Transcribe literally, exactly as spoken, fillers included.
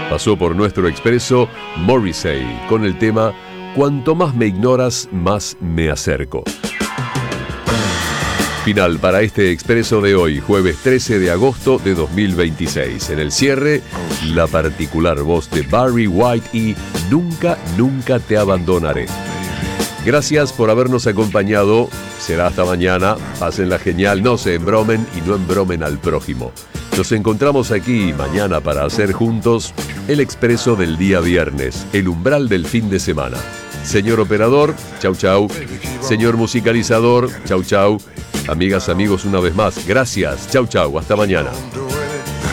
Pasó por nuestro expreso Morrissey con el tema Cuanto más me ignoras, más me acerco. Final para este expreso de hoy, jueves trece de agosto de dos mil veintiséis. En el cierre, la particular voz de Barry White y Nunca, nunca te abandonaré. Gracias por habernos acompañado. Será hasta mañana. Pásenla genial, no se embromen y no embromen al prójimo. Nos encontramos aquí mañana para hacer juntos el expreso del día viernes, el umbral del fin de semana. Señor operador, chau chau. Señor musicalizador, chau chau. Amigas, amigos, una vez más, gracias. Chau chau, hasta mañana.